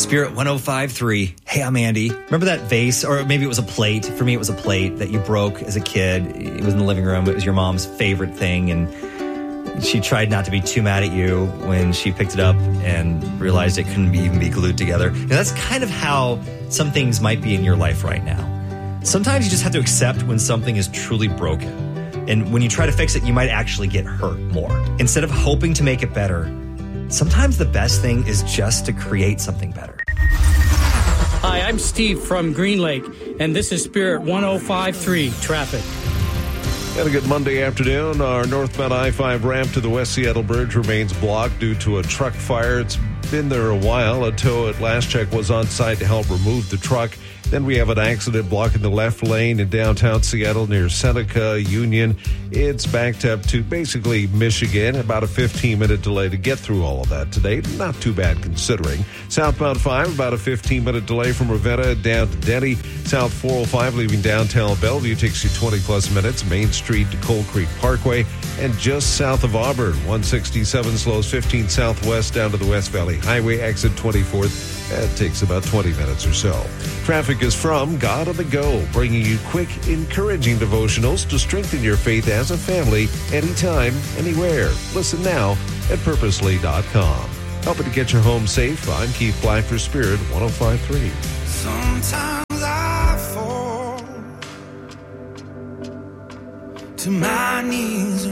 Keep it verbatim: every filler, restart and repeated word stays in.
Spirit one oh five point three. Hey, I'm Andy. Remember that vase, or maybe it was a plate. For me, it was a plate that you broke as a kid. It was in the living room. It was your mom's favorite thing, and she tried not to be too mad at you when she picked it up and realized it couldn't be, even be glued together. And that's kind of how some things might be in your life right now. Sometimes you just have to accept when something is truly broken. And when you try to fix it, you might actually get hurt more. Instead of hoping to make it better, sometimes the best thing is just to create something better. Hi, I'm Steve from Green Lake, and this is Spirit one oh five point three Traffic. And a good Monday afternoon. Our northbound I five ramp to the West Seattle Bridge remains blocked due to a truck fire. It's been there a while. A tow at last check was on site to help remove the truck. Then we have an accident blocking the left lane in downtown Seattle near Seneca, Union. It's backed up to basically Michigan. About a fifteen-minute delay to get through all of that today. Not too bad considering. Southbound five, about a fifteen-minute delay from Ravenna down to Denny. South four oh five leaving downtown Bellevue takes you twenty-plus minutes. Main Street to Coal Creek Parkway. And just south of Auburn, one sixty-seven slows fifteen southwest down to the West Valley Highway, exit twenty-fourth. That takes about twenty minutes or so. Traffic is from God on the Go, bringing you quick, encouraging devotionals to strengthen your faith as a family, anytime, anywhere. Listen now at purposely dot com. Helping to get your home safe, I'm Keith Black for Spirit one oh five point three. Sometimes I fall to my knees